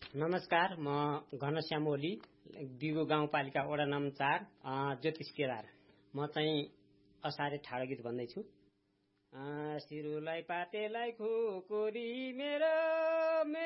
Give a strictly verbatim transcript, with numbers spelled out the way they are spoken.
नमस्कार, म घनश्याम ओली, दिगो गाउँपालिका वडा नम्बर चार, ज्योतिष केदार। म चाहिँ असारे ठाडो गीत भन्दैछु। सिरुलाई पातेलाई खुकुरी मेरो